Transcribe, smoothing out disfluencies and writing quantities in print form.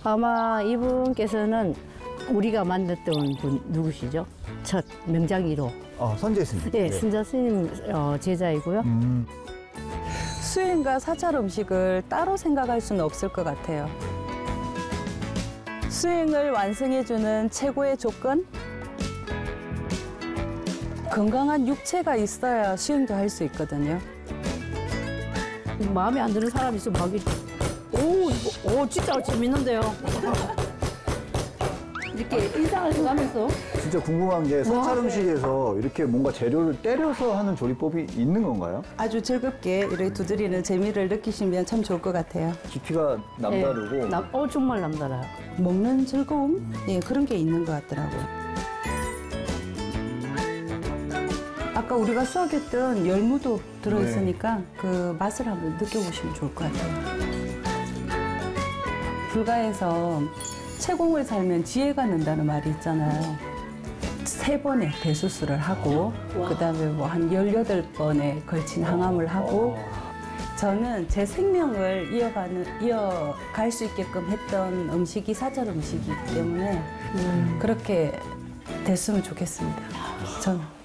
아마 이분께서는 우리가 만났던 분 누구시죠? 첫 명장 1호. 선재 스님. 네, 순자 스님 제자이고요. 수행과 사찰 음식을 따로 생각할 수는 없을 것 같아요. 수행을 완성해주는 최고의 조건? 건강한 육체가 있어야 수행도 할 수 있거든요. 마음에 안 드는 사람이 있으면 막 오, 진짜 재밌는데요. 이렇게 인상을 써가면서. 진짜 궁금한 게 사찰 음식에서 이렇게 뭔가 재료를 때려서 하는 조리법이 있는 건가요? 아주 즐겁게 이렇게 두드리는 재미를 느끼시면 참 좋을 것 같아요. 깊이가 남다르고. 네, 정말 남달라요. 먹는 즐거움? 예, 그런 게 있는 것 같더라고요. 아까 우리가 수확했던 열무도 들어있으니까 그 맛을 한번 느껴보시면 좋을 것 같아요. 불가에서 채공을 살면 지혜가 는다는 말이 있잖아요. 3번의 배수술을 하고 그다음에 뭐 한 18번에 걸친 항암을 하고 저는 제 생명을 이어갈 수 있게끔 했던 음식이 사찰 음식이기 때문에 그렇게 됐으면 좋겠습니다. 저는.